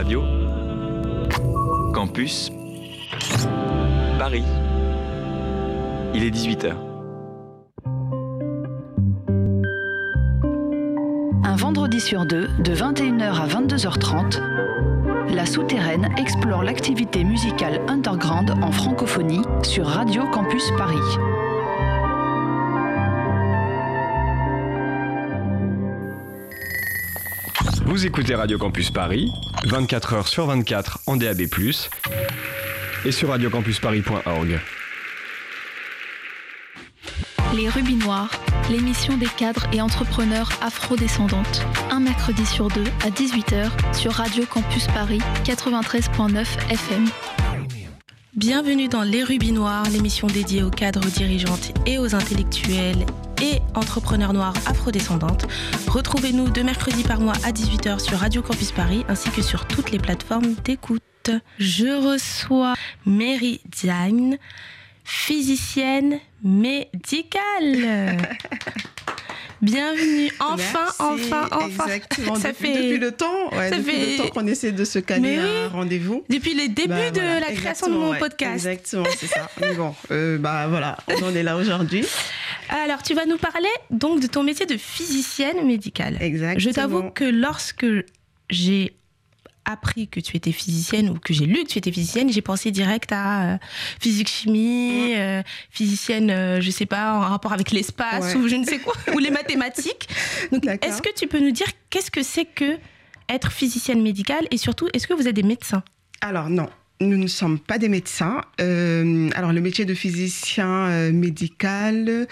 Radio Campus Paris. Il est 18h. Un vendredi sur deux, de 21h à 22h30, La Souterraine explore l'activité musicale underground en francophonie sur Radio Campus Paris. Vous écoutez Radio Campus Paris, 24h sur 24 en DAB+, et sur radiocampusparis.org. Les Rubis Noirs, l'émission des cadres et entrepreneurs afro-descendantes. Un mercredi sur deux à 18h sur Radio Campus Paris 93.9 FM. Bienvenue dans Les Rubis Noirs, l'émission dédiée aux cadres dirigeantes et aux intellectuels et entrepreneurs noirs afro-descendantes. Retrouvez-nous 2 mercredis par mois à 18h sur Radio Campus Paris ainsi que sur toutes les plateformes d'écoute. Je reçois Mary Diagne, physicienne médicale. Bienvenue, enfin. Exactement. Depuis le temps qu'on essaie de se caler un rendez-vous. Depuis les débuts de la création de mon podcast. Exactement, c'est ça. Mais bon, voilà, on en est là aujourd'hui. Alors, tu vas nous parler donc de ton métier de physicienne médicale. Exactement. Je t'avoue que lorsque j'ai appris que tu étais physicienne ou que j'ai lu que tu étais physicienne, j'ai pensé direct à physique-chimie, physicienne, je sais pas, en rapport avec l'espace ou je ne sais quoi, ou les mathématiques. Donc, est-ce que tu peux nous dire qu'est-ce que c'est que être physicienne médicale et surtout, est-ce que vous êtes des médecins ? Alors non. Nous ne sommes pas des médecins. Alors, le métier de physicien médical,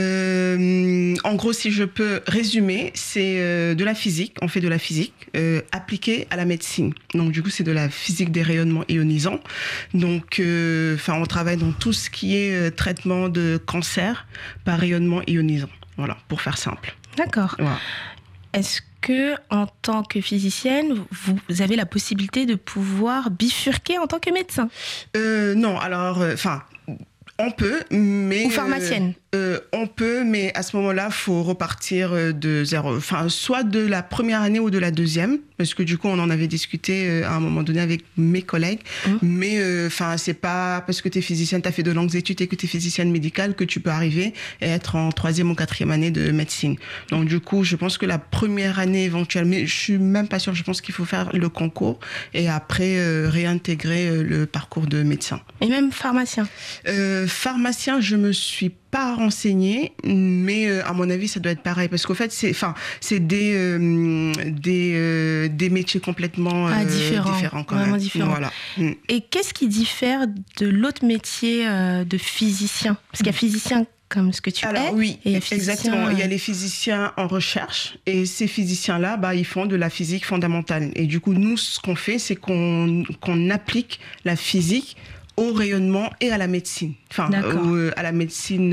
en gros, si je peux résumer, c'est de la physique. On fait de la physique appliquée à la médecine. Donc, du coup, c'est de la physique des rayonnements ionisants. Donc, on travaille dans tout ce qui est traitement de cancer par rayonnement ionisant. Voilà, pour faire simple. D'accord. Voilà. Est-ce que, en tant que physicienne, vous avez la possibilité de pouvoir bifurquer en tant que médecin ? Non, alors, on peut, mais... Ou pharmacienne. On peut, mais à ce moment-là, il faut repartir de zéro. Enfin, soit de la première année ou de la deuxième, parce que du coup, on en avait discuté à un moment donné avec mes collègues. Mais c'est pas parce que tu es physicienne, tu as fait de longues études et que tu es physicienne médicale que tu peux arriver et être en 3e ou 4e année de médecine. Donc, du coup, je pense que la première année éventuellement, mais je suis même pas sûre, je pense qu'il faut faire le concours et après réintégrer le parcours de médecin. Et même pharmacien ? Pharmacien, je me suis pas renseignée, mais à mon avis, ça doit être pareil. Parce qu'au fait, c'est des métiers complètement différents quand vraiment même. Différents. Voilà. Et qu'est-ce qui diffère de l'autre métier de physicien ? Parce qu'il y a physicien comme ce que tu es. Oui, exactement. Il y a les physiciens en recherche et ces physiciens-là, ils font de la physique fondamentale. Et du coup, nous, ce qu'on fait, c'est qu'on applique la physique au rayonnement et à la médecine, à la médecine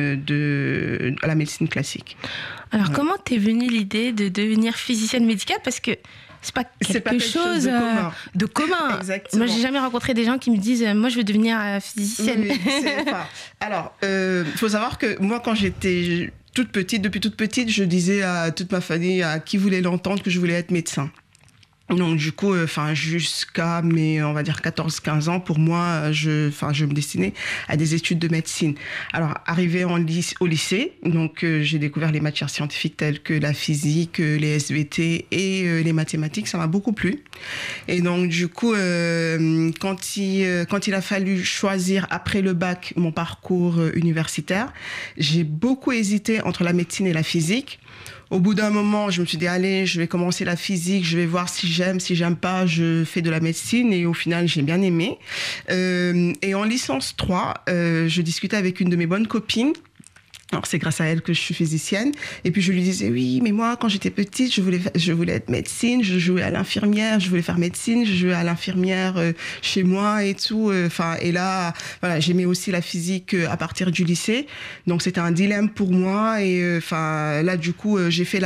à la médecine classique. Alors, comment t'es venue l'idée de devenir physicienne médicale ? Parce que c'est pas quelque chose de commun. Exactement. Moi, j'ai jamais rencontré des gens qui me disent moi, je veux devenir physicienne. Oui, alors, faut savoir que moi, quand j'étais depuis toute petite, je disais à toute ma famille, à qui voulait l'entendre, que je voulais être médecin. Donc du coup, jusqu'à mes, on va dire 14-15 ans, pour moi, je me destinais à des études de médecine. Alors, arrivé au lycée, donc j'ai découvert les matières scientifiques telles que la physique, les SVT et les mathématiques, ça m'a beaucoup plu. Et donc du coup, quand il a fallu choisir après le bac mon parcours universitaire, j'ai beaucoup hésité entre la médecine et la physique. Au bout d'un moment, je me suis dit, allez, je vais commencer la physique, je vais voir si j'aime pas, je fais de la médecine. Et au final, j'ai bien aimé. Et en licence 3, je discutais avec une de mes bonnes copines. Alors, c'est grâce à elle que je suis physicienne. Et puis, je lui disais, oui, mais moi, quand j'étais petite, je voulais être médecine. Je jouais à l'infirmière, je voulais faire médecine. Je jouais à l'infirmière chez moi et tout. Et là, voilà, j'aimais aussi la physique à partir du lycée. Donc, c'était un dilemme pour moi. Et là, du coup, j'ai fait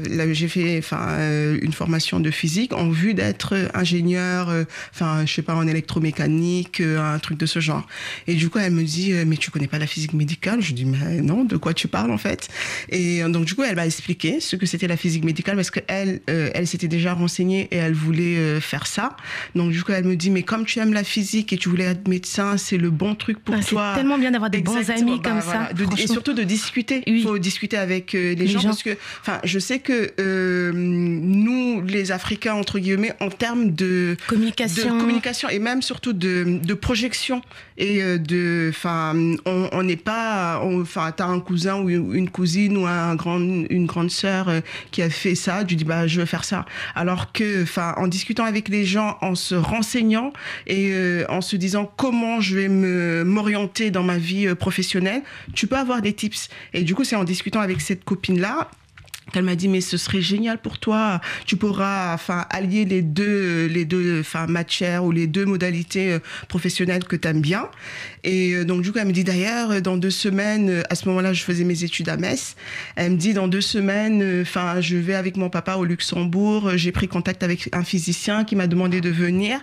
une formation de physique en vue d'être ingénieur, je sais pas, en électromécanique, un truc de ce genre. Et du coup, elle me dit, mais tu connais pas la physique médicale ? Je dis, mais non, de quoi tu parles en fait. Et donc du coup, elle m'a expliqué ce que c'était la physique médicale parce qu'elle elle s'était déjà renseignée et elle voulait faire ça. Donc du coup, elle me dit, mais comme tu aimes la physique et tu voulais être médecin, c'est le bon truc pour toi. C'est tellement bien d'avoir des bons amis comme ça. Et surtout de discuter. Il faut discuter avec les gens parce que, je sais que nous, les Africains, entre guillemets, en termes de communication et même surtout de projection et on n'est pas, t'as un cousin ou une cousine ou une grande sœur qui a fait ça, tu dis je veux faire ça. Alors que, en discutant avec les gens, en se renseignant et en se disant comment je vais m'orienter dans ma vie professionnelle, tu peux avoir des tips. Et du coup, c'est en discutant avec cette copine-là qu'elle m'a dit, mais ce serait génial pour toi, tu pourras allier les deux matières ou les deux modalités professionnelles que tu aimes bien. Et donc du coup elle me dit, d'ailleurs dans 2 semaines, à ce moment-là je faisais mes études à Metz, elle me dit, dans 2 semaines je vais avec mon papa au Luxembourg, j'ai pris contact avec un physicien qui m'a demandé de venir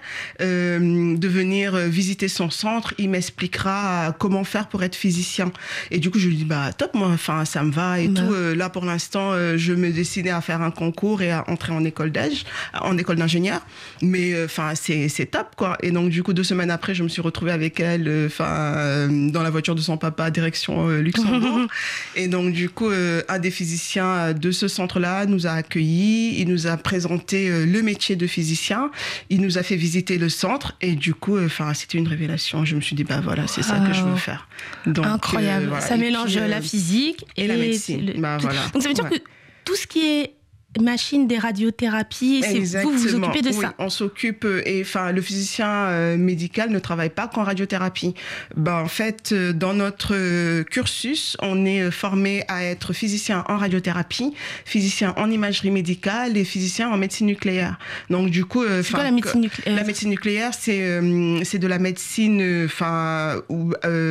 visiter son centre, il m'expliquera comment faire pour être physicien. Et du coup je lui dis, top, moi ça me va et tout. Là pour l'instant je me destinais à faire un concours et à entrer en école d'ingénieur, mais c'est top quoi. Et donc du coup 2 semaines après je me suis retrouvée avec elle dans la voiture de son papa direction Luxembourg. Et donc du coup un des physiciens de ce centre-là nous a accueillis, il nous a présenté le métier de physicien, il nous a fait visiter le centre et du coup c'était une révélation. Je me suis dit voilà, c'est ça que je veux faire. Donc, incroyable. Ça mélange la physique et la médecine. Voilà. Donc ça veut dire que tout ce qui est machine des radiothérapies, vous vous occupez de ça. On s'occupe et le physicien médical ne travaille pas qu'en radiothérapie. En fait, dans notre cursus, on est formé à être physicien en radiothérapie, physicien en imagerie médicale et physicien en médecine nucléaire. Donc du coup, c'est quoi la médecine nucléaire ? La médecine nucléaire, c'est de la médecine où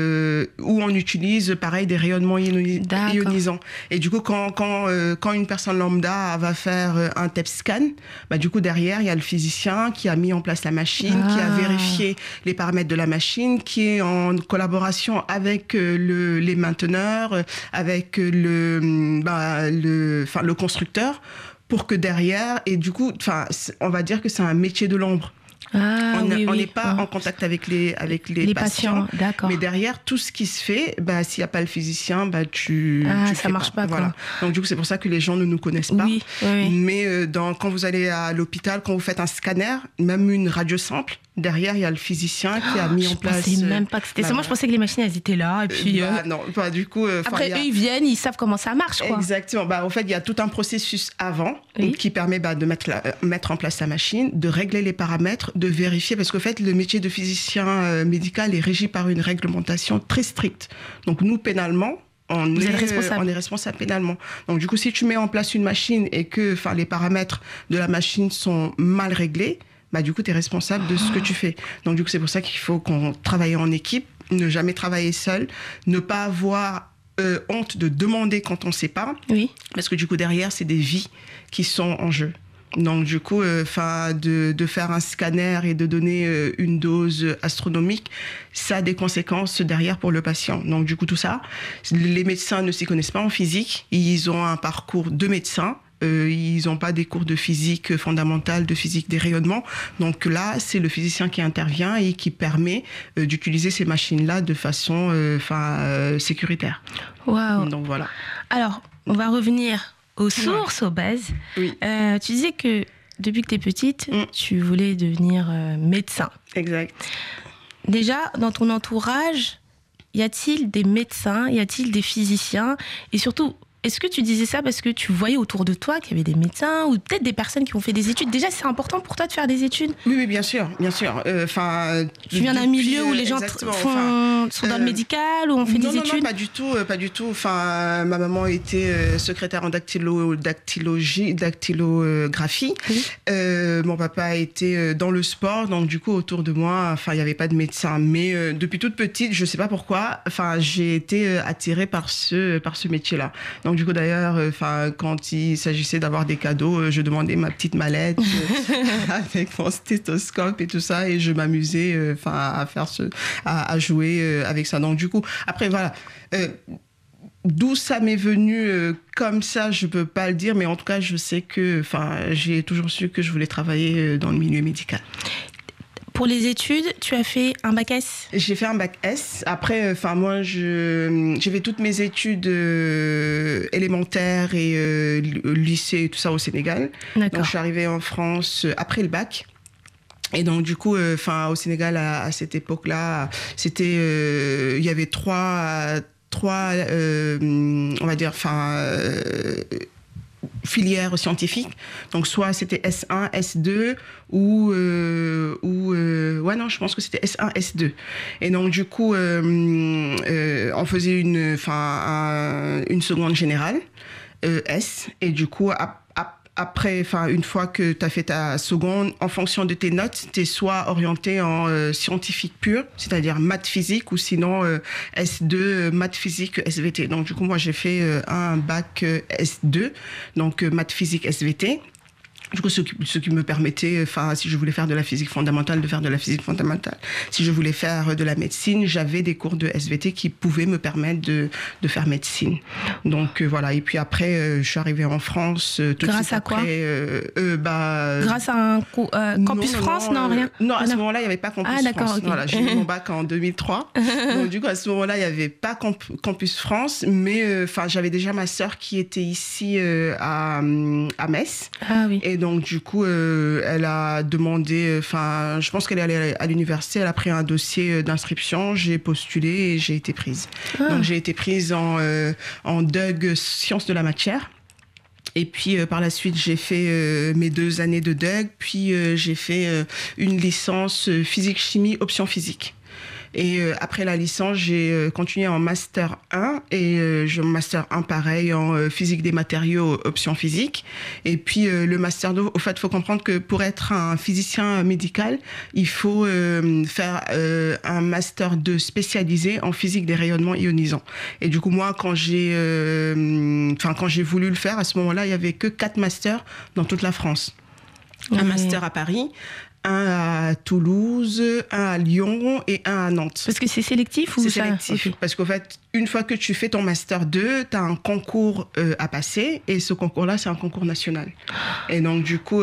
on utilise pareil des rayonnements ionisants. Et du coup, quand une personne lambda va faire un TEP scan, du coup derrière il y a le physicien qui a mis en place la machine, qui a vérifié les paramètres de la machine, qui est en collaboration avec les mainteneurs, avec le constructeur, pour que derrière, et du coup on va dire que c'est un métier de l'ombre. On n'est pas en contact avec les patients, d'accord. Mais derrière tout ce qui se fait, s'il n'y a pas le physicien, ça marche pas. Voilà. Donc du coup c'est pour ça que les gens ne nous connaissent pas. Oui. Mais quand vous allez à l'hôpital, quand vous faites un scanner, même une radio simple, derrière il y a le physicien qui a mis en place. Je pensais même pas que c'était ça. Moi je pensais que les machines elles étaient là et puis. Non, pas du coup. Après eux ils viennent, ils savent comment ça marche quoi. Exactement. En fait il y a tout un processus avant qui permet de mettre en place la machine, de régler les paramètres, de vérifier, parce qu'en fait le métier de physicien médical est régi par une réglementation très stricte. Donc nous pénalement on est responsable pénalement. Donc du coup si tu mets en place une machine et que les paramètres de la machine sont mal réglés, du coup tu es responsable de ce que tu fais. Donc du coup c'est pour ça qu'il faut qu'on travaille en équipe, ne jamais travailler seul, ne pas avoir honte de demander quand on ne sait pas, parce que du coup derrière c'est des vies qui sont en jeu. Donc du coup, de faire un scanner et de donner une dose astronomique, ça a des conséquences derrière pour le patient. Donc du coup tout ça, les médecins ne s'y connaissent pas en physique, ils ont un parcours de médecin. Ils n'ont pas des cours de physique fondamentale, de physique des rayonnements. Donc là, c'est le physicien qui intervient et qui permet d'utiliser ces machines-là de façon sécuritaire. Waouh. Donc voilà. Alors, on va revenir aux sources, aux bases. Oui. Tu disais que depuis que tu es petite, tu voulais devenir médecin. Exact. Déjà, dans ton entourage, y a-t-il des médecins, y a-t-il des physiciens ? Et surtout, est-ce que tu disais ça parce que tu voyais autour de toi qu'il y avait des médecins ou peut-être des personnes qui ont fait des études ? Déjà, c'est important pour toi de faire des études ? Oui, bien sûr. Tu viens d'un milieu où les gens sont dans le médical ou ont fait des études ? Non, pas du tout. Ma maman était secrétaire en dactylographie. Mon papa était dans le sport, donc du coup autour de moi, il n'y avait pas de médecin. Mais depuis toute petite, je ne sais pas pourquoi, j'ai été attirée par ce métier-là. Donc du coup d'ailleurs, quand il s'agissait d'avoir des cadeaux, je demandais ma petite mallette avec mon stéthoscope et tout ça, et je m'amusais à jouer avec ça. Donc du coup, après voilà. d'où ça m'est venu comme ça, je peux pas le dire, mais en tout cas, je sais que, j'ai toujours su que je voulais travailler dans le milieu médical. Pour les études, tu as fait un bac S ? J'ai fait un bac S. Après, moi, j'ai fait toutes mes études élémentaires et lycée et tout ça au Sénégal. D'accord. Donc, je suis arrivée en France après le bac. Et donc, du coup, au Sénégal, à cette époque-là, c'était, il y avait trois on va dire, filières scientifiques. Donc, soit c'était S1, S2 ou je pense que c'était S1, S2. Et donc, du coup, on faisait une seconde générale, S. Et du coup, après, une fois que tu as fait ta seconde, en fonction de tes notes, tu es soit orienté en scientifique pur, c'est-à-dire maths physique, ou sinon S2, maths physique, SVT. Donc, du coup, moi, j'ai fait un bac S2, donc maths physique, SVT. Du coup, ce qui me permettait, si je voulais faire de la physique fondamentale, de faire de la physique fondamentale. Si je voulais faire de la médecine, j'avais des cours de SVT qui pouvaient me permettre de faire médecine. Donc, voilà. Et puis après, je suis arrivée en France. Grâce à quoi ? Grâce à un Campus France, non, rien ? Non, à ce moment-là, il n'y avait pas Campus France. D'accord, ok. Voilà, j'ai eu mon bac en 2003. Donc, du coup, à ce moment-là, il n'y avait pas Campus France, mais j'avais déjà ma sœur qui était ici à Metz. Ah oui. Et donc, du coup, elle a demandé, je pense qu'elle est allée à l'université, elle a pris un dossier d'inscription, j'ai postulé et j'ai été prise. Donc, j'ai été prise en DUG sciences de la matière. Et puis, par la suite, j'ai fait mes 2 années de DUG, puis j'ai fait une licence physique-chimie, option physique. Et après la licence, j'ai continué en Master 1 et Master 1 pareil en physique des matériaux, option physique. Et puis le Master 2, au fait, il faut comprendre que pour être un physicien médical, il faut faire un Master 2 spécialisé en physique des rayonnements ionisants. Et du coup, moi, quand j'ai voulu le faire, à ce moment-là, il n'y avait que 4 masters dans toute la France. Un master à Paris, un à Toulouse, un à Lyon et un à Nantes. Parce que c'est sélectif ou c'est sélectif. Okay. Parce qu'en fait, une fois que tu fais ton Master 2, tu as un concours à passer et ce concours-là, c'est un concours national. Et donc, du coup,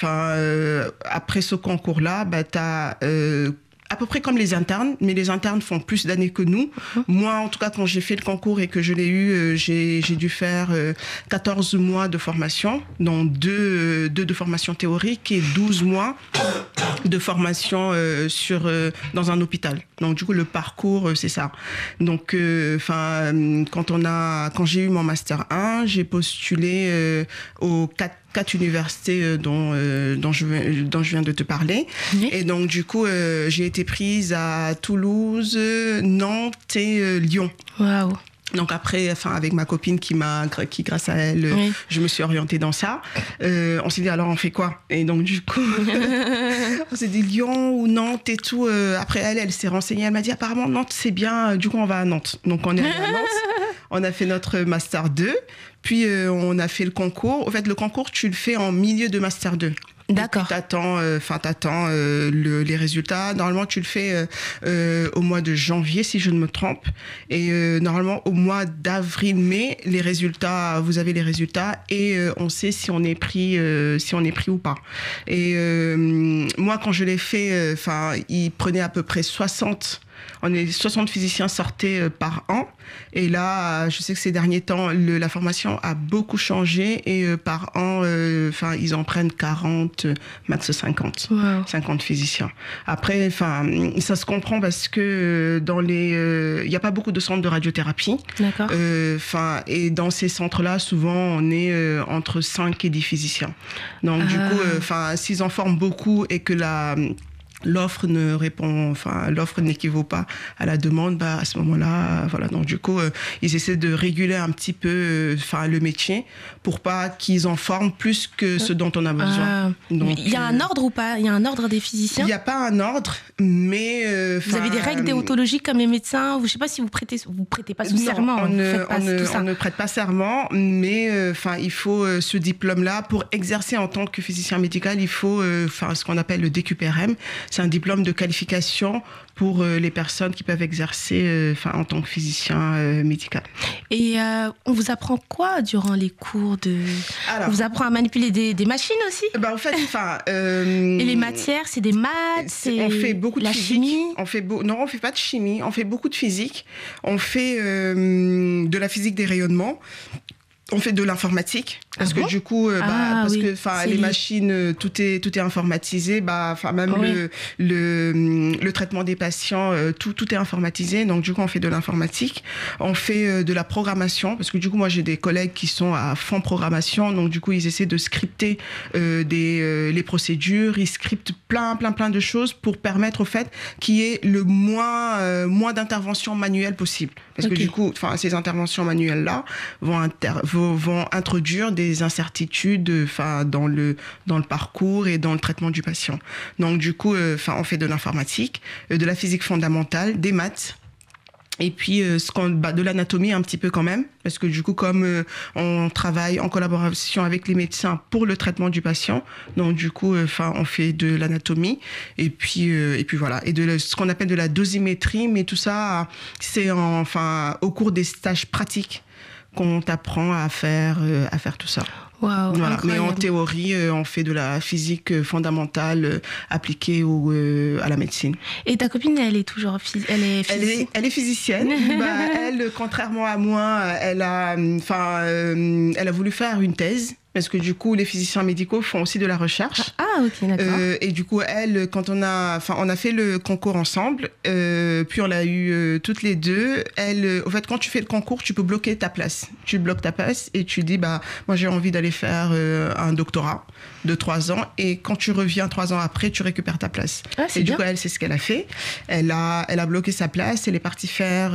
après ce concours-là, tu as... à peu près comme les internes, mais les internes font plus d'années que nous. Moi, en tout cas, quand j'ai fait le concours et que je l'ai eu, j'ai dû faire 14 mois de formation, dont 2 de formation théorique et 12 mois de formation dans un hôpital. Donc, du coup, le parcours, c'est ça. Donc, quand j'ai eu mon Master 1, j'ai postulé aux 4 universités dont je viens de te parler. Oui. Et donc, du coup, j'ai été prise à Toulouse, Nantes et Lyon. Waouh! Donc après, avec ma copine qui grâce à elle, oui. Je me suis orientée dans ça. On s'est dit, alors on fait quoi? Et donc du coup, on s'est dit Lyon ou Nantes et tout. Après elle s'est renseignée, elle m'a dit apparemment Nantes c'est bien, du coup on va à Nantes. Donc on est allé à Nantes, on a fait notre Master 2, puis on a fait le concours. En fait, le concours, tu le fais en milieu de Master 2. D'accord. T'attends les résultats. Normalement, tu le fais au mois de janvier, si je ne me trompe. Et normalement, au mois d'avril-mai, vous avez les résultats et on sait si on est pris ou pas. Et moi, quand je l'ai fait, ils prenaient à peu près 60 physiciens sortaient par an. Et là, je sais que ces derniers temps, la formation a beaucoup changé et par an, ils en prennent 40, max 50. Wow. 50 physiciens. Après, ça se comprend parce que il n'y a pas beaucoup de centres de radiothérapie. D'accord. Et dans ces centres-là, souvent, on est entre 5 et 10 physiciens. Donc, du coup, s'ils en forment beaucoup et que l'offre n'équivaut pas à la demande, à ce moment-là, voilà. Donc du coup, ils essaient de réguler un petit peu, le métier pour pas qu'ils en forment plus que ce dont on a besoin. Donc, il y a un ordre ou pas? Il y a un ordre des physiciens? Il n'y a pas un ordre, mais vous avez des règles déontologiques comme les médecins. Je ne sais pas si vous prêtez pas sous serment. On ne prête pas serment, mais il faut ce diplôme-là pour exercer en tant que physicien médical. Il faut ce qu'on appelle le DQPRM. c'est un diplôme de qualification pour les personnes qui peuvent exercer en tant que physicien médical. Et on vous apprend quoi durant les cours Alors, on vous apprend à manipuler des machines aussi? En fait, Et les matières, c'est des maths, on fait beaucoup de physique. Chimie. Non, on fait pas de chimie. On fait beaucoup de physique. On fait de la physique des rayonnements. On fait de l'informatique parce que du coup, les machines, tout est informatisé. Même le traitement des patients, tout est informatisé. Donc du coup, on fait de l'informatique. On fait de la programmation parce que du coup, moi, j'ai des collègues qui sont à fond programmation. Donc du coup, ils essaient de scripter les procédures. Ils scriptent plein de choses pour permettre au fait qu'il y ait le moins d'interventions manuelles possible. Parce que du coup, ces interventions manuelles là vont introduire des incertitudes dans le parcours et dans le traitement du patient. Donc du coup, on fait de l'informatique, de la physique fondamentale, des maths. Et puis de l'anatomie un petit peu quand même, parce que du coup, comme on travaille en collaboration avec les médecins pour le traitement du patient, donc du coup, on fait de l'anatomie et puis voilà, et de ce qu'on appelle de la dosimétrie, mais tout ça, c'est au cours des stages pratiques qu'on t'apprend à faire tout ça. Wow, voilà. Mais en théorie, on fait de la physique fondamentale appliquée à la médecine. Et ta copine, elle est toujours physicienne? Elle est physicienne. Elle, contrairement à moi, elle a voulu faire une thèse. Parce que du coup, les physiciens médicaux font aussi de la recherche. Ok, d'accord. Et du coup, elle, quand on a fait le concours ensemble, puis on l'a eu toutes les deux. Elle, au fait, quand tu fais le concours, tu peux bloquer ta place. Tu bloques ta place et tu dis, moi j'ai envie d'aller faire un doctorat de 3 ans. Et quand tu reviens 3 ans après, tu récupères ta place. Et du coup, elle, c'est ce qu'elle a fait. Elle a bloqué sa place. Elle est partie faire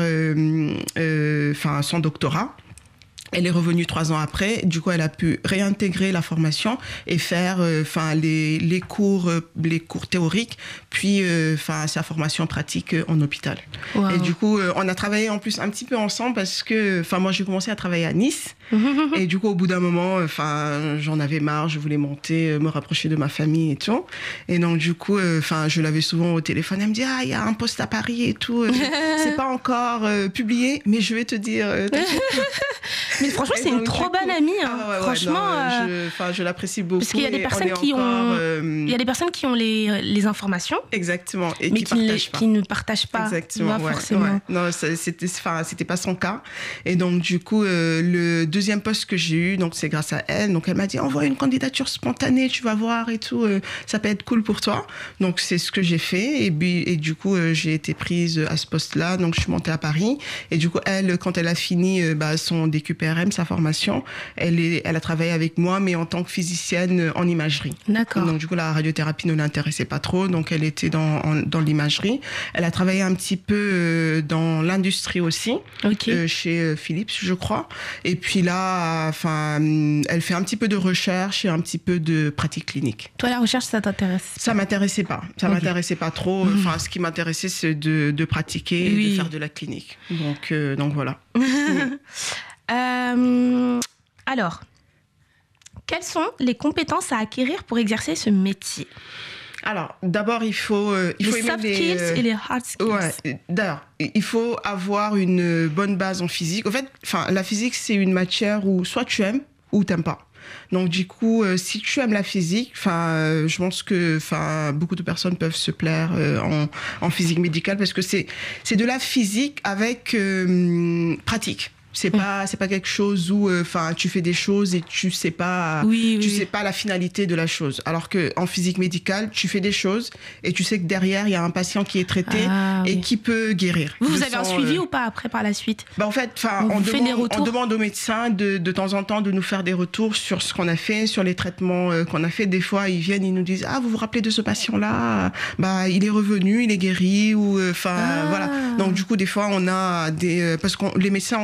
son doctorat. Elle est revenue 3 ans après. Du coup, elle a pu réintégrer la formation et faire les cours théoriques, puis sa formation pratique en hôpital. Wow. Et du coup, on a travaillé en plus un petit peu ensemble parce que moi, j'ai commencé à travailler à Nice. Et du coup, au bout d'un moment, j'en avais marre. Je voulais monter, me rapprocher de ma famille et tout. Et donc, du coup, je l'avais souvent au téléphone. Elle me dit, il y a un poste à Paris et tout. C'est pas encore publié, mais je vais te dire. Mais franchement, c'est une trop bonne amie. Franchement, je l'apprécie beaucoup. Parce qu'il y a des personnes il y a des personnes qui ont les informations. Exactement. Et mais qui ne partagent pas. Exactement. Forcément. Ouais. Non, c'était pas son cas. Et donc, du coup, le deuxième poste que j'ai eu, donc c'est grâce à elle. Donc, elle m'a dit, envoie une candidature spontanée, tu vas voir et tout. Ça peut être cool pour toi. Donc, c'est ce que j'ai fait. Et du coup, j'ai été prise à ce poste-là. Donc, je suis montée à Paris. Et du coup, elle, quand elle a fini son DQPRM, sa formation, elle a travaillé avec moi, mais en tant que physicienne en imagerie. D'accord. Donc, du coup, la radiothérapie ne l'intéressait pas trop. Donc, elle était dans l'imagerie. Elle a travaillé un petit peu dans l'industrie aussi, chez Philips, je crois. Et puis là, elle fait un petit peu de recherche et un petit peu de pratique clinique. Toi, la recherche, ça t'intéresse? Ça m'intéressait pas. Ça m'intéressait pas trop. Ce qui m'intéressait, c'est de pratiquer et de faire de la clinique. Donc voilà. Alors, quelles sont les compétences à acquérir pour exercer ce métier? Alors, d'abord, il faut les soft skills et les hard skills. Ouais, d'ailleurs, il faut avoir une bonne base en physique. En fait, la physique, c'est une matière où soit tu aimes ou t'aimes pas. Donc, du coup, si tu aimes la physique, je pense que beaucoup de personnes peuvent se plaire en physique médicale parce que c'est de la physique avec pratique. C'est pas quelque chose où tu fais des choses et tu sais pas sais pas la finalité de la chose. Alors que en physique médicale, tu fais des choses et tu sais que derrière il y a un patient qui est traité et qui peut guérir. Vous avez un suivi ou pas après par la suite? En fait, on demande aux médecins de temps en temps de nous faire des retours sur ce qu'on a fait, sur les traitements qu'on a fait. Des fois, ils viennent, ils nous disent vous vous rappelez de ce patient-là, il est revenu, il est guéri ou voilà. Donc du coup, des fois on a parce que les médecins on travaille avec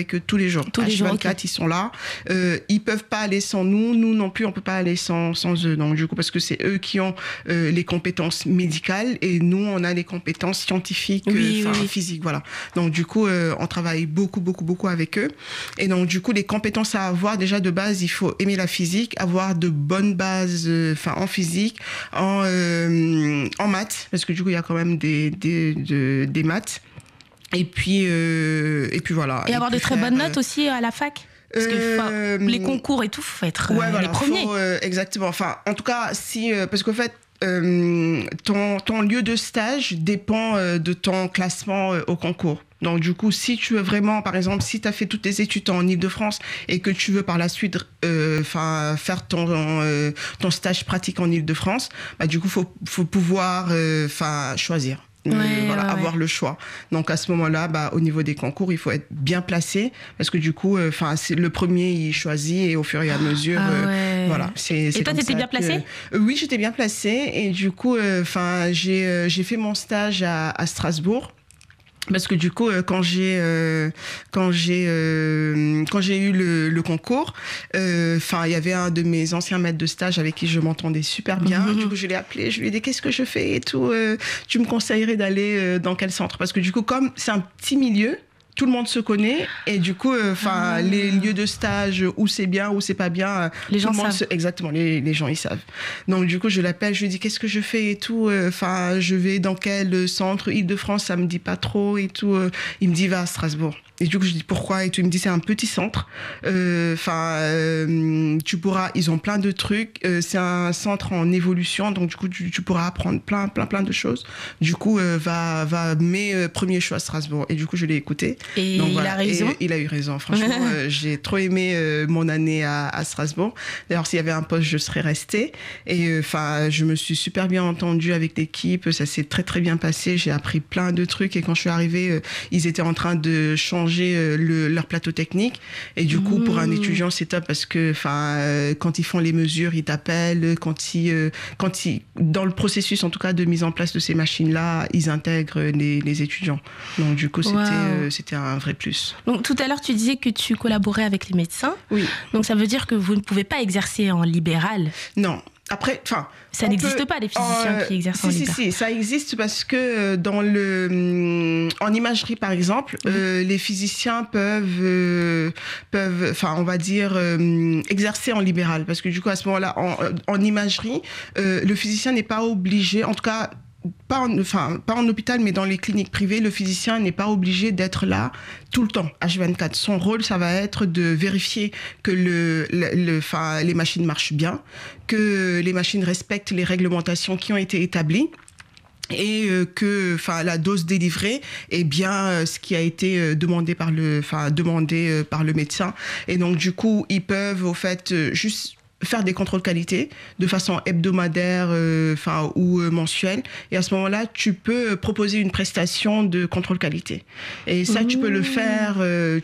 avec eux tous les jours. Tous les jours, H24, ils sont là. Ils peuvent pas aller sans nous. Nous non plus, on peut pas aller sans eux. Donc, du coup, parce que c'est eux qui ont les compétences médicales et nous, on a les compétences scientifiques, physiques. Voilà. Donc, du coup, on travaille beaucoup avec eux. Et donc, du coup, les compétences à avoir, déjà de base, il faut aimer la physique, avoir de bonnes bases en physique, en maths, parce que du coup, il y a quand même des maths. Et puis voilà. Et avoir de très bonnes notes aussi à la fac. Parce que les concours et tout, faut être les premiers. Exactement. Enfin, en tout cas, parce qu'en fait, ton lieu de stage dépend de ton classement au concours. Donc, du coup, si tu veux vraiment, par exemple, si tu as fait toutes tes études en Ile-de-France et que tu veux par la suite faire ton stage pratique en Ile-de-France, bah, du coup, faut pouvoir choisir. Avoir le choix. Donc à ce moment-là, au niveau des concours, il faut être bien placé parce que du coup, c'est le premier il choisit et au fur et à mesure, voilà. Et toi, t'étais bien placé ? Oui, j'étais bien placée et du coup, j'ai fait mon stage à Strasbourg. Parce que du coup, quand j'ai eu le concours, il y avait un de mes anciens maîtres de stage avec qui je m'entendais super bien. Du coup, je l'ai appelé, je lui ai dit qu'est-ce que je fais et tout. Tu me conseillerais d'aller dans quel centre ? Parce que du coup, comme c'est un petit milieu, tout le monde se connaît et du coup, les lieux de stage où c'est bien, où c'est pas bien, les gens savent. Exactement, les gens ils savent. Donc du coup, je l'appelle, je lui dis qu'est-ce que je fais et tout. Je vais dans quel centre ? Île-de-France, ça me dit pas trop et tout. Il me dit va à Strasbourg. Et du coup, je dis pourquoi et tout. Il me dit c'est un petit centre. Tu pourras. Ils ont plein de trucs. C'est un centre en évolution, donc du coup, tu pourras apprendre plein de choses. Du coup, va mes premiers choix à Strasbourg. Et du coup, je l'ai écouté. Et donc, il a raison. Et il a eu raison. Franchement, j'ai trop aimé mon année à Strasbourg. D'ailleurs, s'il y avait un poste, je serais restée. Et je me suis super bien entendue avec l'équipe. Ça s'est très très bien passé. J'ai appris plein de trucs. Et quand je suis arrivée, ils étaient en train de changer leur plateau technique et du coup pour un étudiant c'est top parce que quand ils font les mesures ils t'appellent, quand ils dans le processus en tout cas de mise en place de ces machines là ils intègrent les étudiants, donc du coup c'était un vrai plus. Donc tout à l'heure tu disais que tu collaborais avec les médecins. Oui. Donc ça veut dire que vous ne pouvez pas exercer en libéral? Non. Après, ça n'existe pas, les physiciens qui exercent en libéral. Si, ça existe parce que en imagerie, par exemple, les physiciens peuvent, on va dire, exercer en libéral. Parce que du coup, à ce moment-là, en imagerie, le physicien n'est pas obligé, en tout cas, pas en hôpital, mais dans les cliniques privées, le physicien n'est pas obligé d'être là tout le temps, H24. Son rôle, ça va être de vérifier que les machines marchent bien, que les machines respectent les réglementations qui ont été établies, et que la dose délivrée est bien ce qui a été demandé par le médecin. Et donc, du coup, ils peuvent, au fait, juste faire des contrôles qualité de façon hebdomadaire ou mensuelle, et à ce moment-là tu peux proposer une prestation de contrôle qualité, et ça tu peux le faire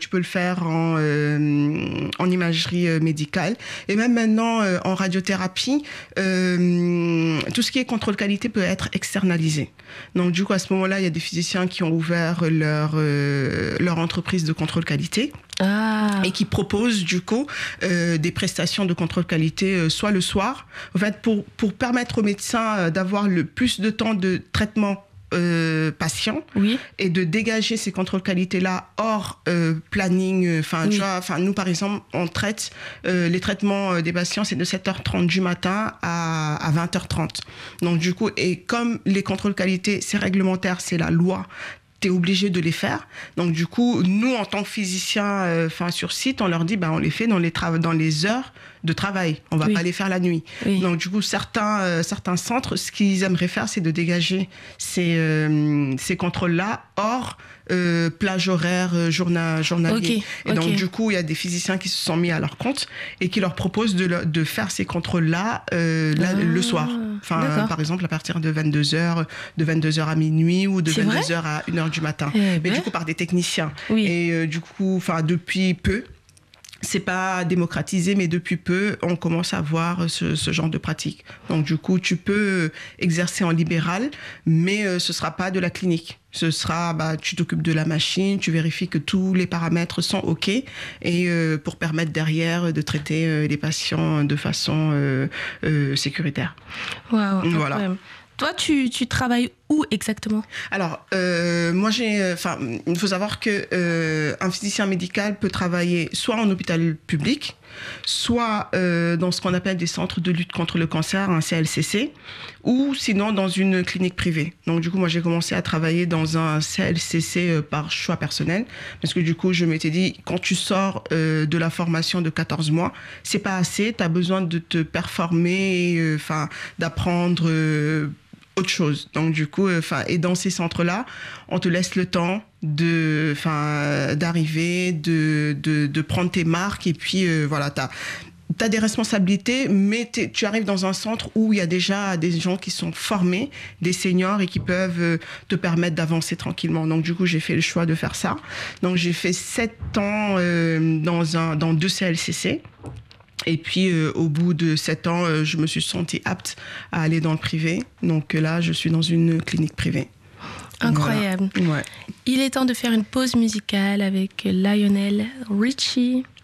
en imagerie médicale, et même maintenant en radiothérapie tout ce qui est contrôle qualité peut être externalisé. Donc du coup à ce moment-là il y a des physiciens qui ont ouvert leur entreprise de contrôle qualité. Et qui proposent du coup des prestations de contrôle qualité soit le soir, en fait pour permettre aux médecins d'avoir le plus de temps de traitement patient, et de dégager ces contrôles qualité là hors planning. Tu vois, nous par exemple on traite les traitements des patients, c'est de 7h30 du matin à 20h30. Donc du coup, et comme les contrôles qualité c'est réglementaire, c'est la loi, t'es obligé de les faire. Donc du coup, nous en tant que physiciens sur site, on leur dit on les fait dans les heures de travail. On va pas les faire la nuit. Donc du coup, certains centres, ce qu'ils aimeraient faire, c'est de dégager ces contrôles-là hors plage horaire journalier. Et donc du coup, il y a des physiciens qui se sont mis à leur compte et qui leur proposent de faire ces contrôles-là le soir. Par exemple, à partir de 22h à minuit, ou de 22h à 1h du matin. Mais du coup, par des techniciens. Et du coup, depuis peu, c'est pas démocratisé, mais depuis peu, on commence à voir ce genre de pratique. Donc du coup, tu peux exercer en libéral, mais ce sera pas de la clinique. Ce sera, tu t'occupes de la machine, tu vérifies que tous les paramètres sont OK et pour permettre derrière de traiter les patients de façon sécuritaire. Waouh, voilà. Incroyable. Toi, tu travailles où exactement ? Alors, moi, il faut savoir que un physicien médical peut travailler soit en hôpital public, soit dans ce qu'on appelle des centres de lutte contre le cancer, un CLCC, ou sinon dans une clinique privée. Donc, du coup, moi, j'ai commencé à travailler dans un CLCC par choix personnel, parce que du coup, je m'étais dit, quand tu sors de la formation de 14 mois, c'est pas assez, tu as besoin de te performer, d'apprendre autre chose. Donc du coup, et dans ces centres-là, on te laisse le temps d'arriver, de prendre tes marques et puis voilà, t'as des responsabilités, mais tu arrives dans un centre où il y a déjà des gens qui sont formés, des seniors et qui peuvent te permettre d'avancer tranquillement. Donc du coup, j'ai fait le choix de faire ça. Donc j'ai fait 7 ans dans 2 CLCC. Et puis, au bout de 7 ans, je me suis sentie apte à aller dans le privé. Donc là, je suis dans une clinique privée. Incroyable. Voilà. Ouais. Il est temps de faire une pause musicale avec Lionel Richie.